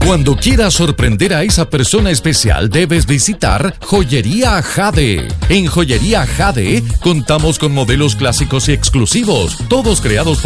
Cuando quieras sorprender a esa persona especial, debes visitar Joyería Jade. En Joyería Jade contamos con modelos clásicos y exclusivos, todos creados